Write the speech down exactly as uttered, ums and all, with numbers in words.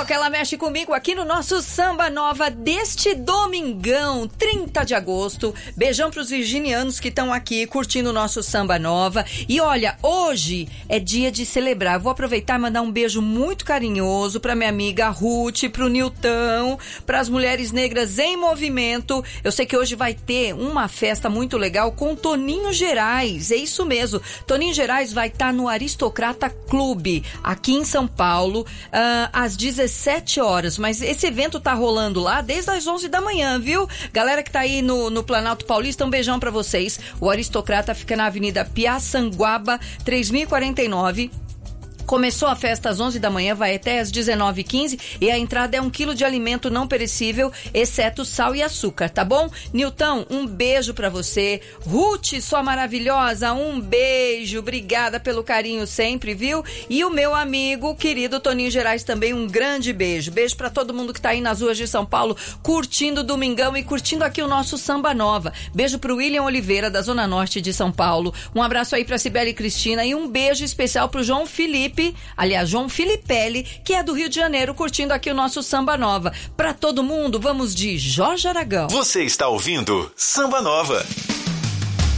toca, ela mexe comigo aqui no nosso Samba Nova deste domingão, trinta de agosto. Beijão pros virginianos que estão aqui curtindo o nosso Samba Nova. E olha, hoje é dia de celebrar. Eu vou aproveitar e mandar um beijo muito carinhoso pra minha amiga Ruth, pro Nilton, pras mulheres negras em movimento. Eu sei que hoje vai ter uma festa muito legal com Toninho Gerais. É isso mesmo. Toninho Gerais vai estar no Aristocrata Clube, aqui em São Paulo, uh, às dezessete horas. Mas esse evento tá rolando lá desde as onze da manhã, viu? Galera que tá aí no, no Planalto Paulista, um beijão pra vocês. O Aristocrata fica na Avenida Piaçanguaba, três mil e quarenta e nove. Começou a festa às onze da manhã, vai até às dezenove e quinze e a entrada é um quilo de alimento não perecível, exceto sal e açúcar, tá bom? Nilton, um beijo pra você. Ruth, sua maravilhosa, um beijo. Obrigada pelo carinho sempre, viu? E o meu amigo, querido Toninho Gerais também, um grande beijo. Beijo pra todo mundo que tá aí nas ruas de São Paulo, curtindo o domingão e curtindo aqui o nosso Samba Nova. Beijo pro William Oliveira, da Zona Norte de São Paulo. Um abraço aí pra Cibele Cristina e um beijo especial pro João Felipe, aliás, João Filipelli, que é do Rio de Janeiro, curtindo aqui o nosso Samba Nova. Pra todo mundo, vamos de Jorge Aragão. Você está ouvindo Samba Nova.